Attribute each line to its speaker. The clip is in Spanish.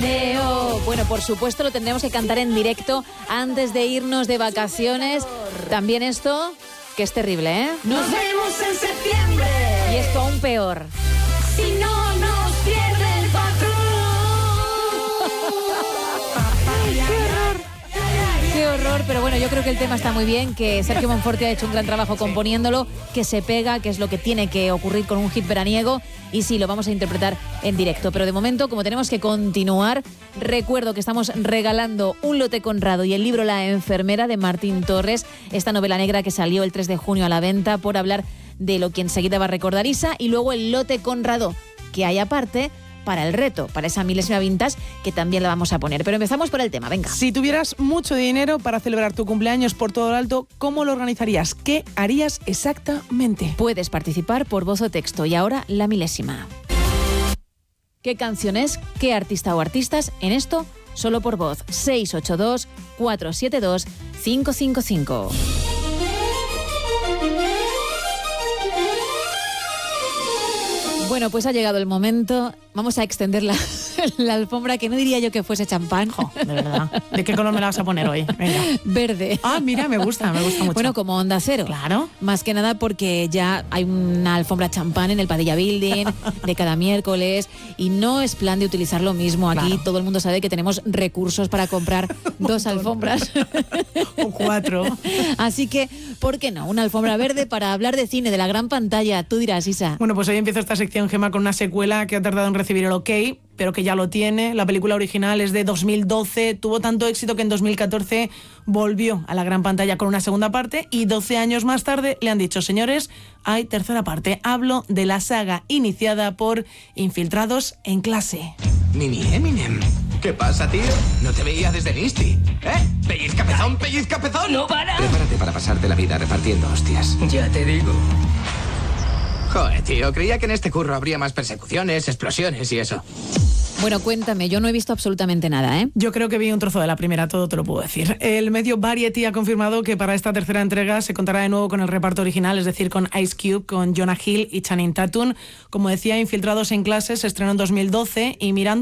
Speaker 1: veraneo. Bueno, por supuesto lo tendremos que cantar en directo antes de irnos de vacaciones. También esto, que es terrible, ¿eh?
Speaker 2: Nos vemos en septiembre.
Speaker 1: Y esto aún peor.
Speaker 2: Si no nos pierde el patrón.
Speaker 1: Qué horror, pero bueno, yo creo que el tema está muy bien, que Sergio Monforte ha hecho un gran trabajo componiéndolo, que se pega, que es lo que tiene que ocurrir con un hit veraniego, y sí, lo vamos a interpretar en directo. Pero de momento, como tenemos que continuar, recuerdo que estamos regalando un lote Conrado y el libro La enfermera de Martín Torres, esta novela negra que salió el 3 de junio a la venta, por hablar de lo que enseguida va a recordar Isa, y luego el lote Conrado, que hay aparte para el reto, para esa milésima vintage, que también la vamos a poner. Pero empezamos por el tema, venga.
Speaker 3: Si tuvieras mucho dinero para celebrar tu cumpleaños por todo lo alto, ¿cómo lo organizarías? ¿Qué harías exactamente?
Speaker 1: Puedes participar por voz o texto. Y ahora la milésima. ¿Qué canción es? ¿Qué artista o artistas? En esto, solo por voz. 682-472-555. Bueno, pues ha llegado el momento. Vamos a extender la alfombra, que no diría yo que fuese champán.
Speaker 3: De verdad. ¿De qué color me la vas a poner hoy? Venga.
Speaker 1: Verde.
Speaker 3: Ah, mira, me gusta mucho.
Speaker 1: Bueno, como Onda Cero.
Speaker 3: Claro.
Speaker 1: Más que nada porque ya hay una alfombra champán en el Padilla Building de cada miércoles, y no es plan de utilizar lo mismo. Aquí
Speaker 3: claro.
Speaker 1: Todo el mundo sabe que tenemos recursos para comprar 2 alfombras.
Speaker 3: O 4.
Speaker 1: Así que, ¿por qué no? Una alfombra verde para hablar de cine, de la gran pantalla. Tú dirás, Isa.
Speaker 3: Bueno, pues hoy empiezo esta sección, Gemma, con una secuela que ha tardado en recibir el ok, pero que ya lo tiene. La película original es de 2012, tuvo tanto éxito que en 2014 volvió a la gran pantalla con una segunda parte, y 12 años más tarde le han dicho: señores, hay tercera parte. Hablo de la saga iniciada por Infiltrados en clase.
Speaker 4: Mini Eminem. ¿Qué pasa, tío? No te veía desde Misty. Pellizca pezón, pellizca pezón.
Speaker 2: No para.
Speaker 4: Prepárate para pasarte la vida repartiendo hostias.
Speaker 2: Ya te digo.
Speaker 4: Joder, tío, creía que en este curro habría más persecuciones, explosiones y eso.
Speaker 1: Bueno, cuéntame, yo no he visto absolutamente nada, ¿eh?
Speaker 3: Yo creo que vi un trozo de la primera, todo te lo puedo decir. El medio Variety ha confirmado que para esta tercera entrega se contará de nuevo con el reparto original, es decir, con Ice Cube, con Jonah Hill y Channing Tatum. Como decía, Infiltrados en clase se estrenó en 2012, y mirando